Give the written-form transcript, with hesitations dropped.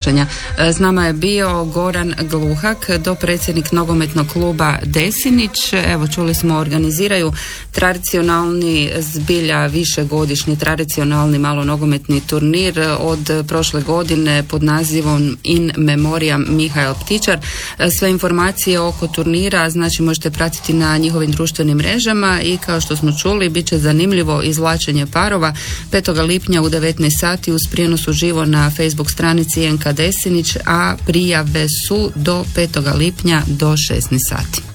sjećanja. S nama je bio Goran Gluhak, dopredsjednik nogometnog kluba Desinić. Evo, čuli smo, organiziraju tradicionalni, zbilja višegodišnji tradicionalni malo nogometni turnir od prošle godine pod nazivom In Memoriam Mihael Ptičar. Sve informacije oko turnira znači možete pratiti na njihovim društvenim mrežama i kao što smo čuli bit će zanimljivo izvlačenje parova 5. lipnja u 19 sati uz prijenos uživo na Facebook stranici NK Desinić, a prijave su do 5. lipnja do 16 sati.